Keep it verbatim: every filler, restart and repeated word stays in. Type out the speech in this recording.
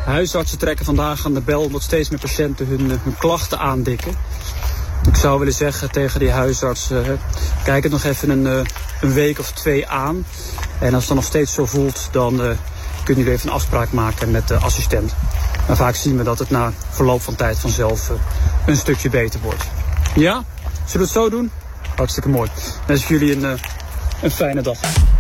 Huisartsen trekken vandaag aan de bel omdat steeds meer patiënten hun, hun klachten aandikken. Ik zou willen zeggen tegen die huisartsen, kijk het nog even een, een week of twee aan. En als het dan nog steeds zo voelt, dan uh, kunnen jullie even een afspraak maken met de assistent. Maar vaak zien we dat het na verloop van tijd vanzelf uh, een stukje beter wordt. Ja? Zullen we het zo doen? Hartstikke mooi. Dan wens ik jullie een, uh, een fijne dag.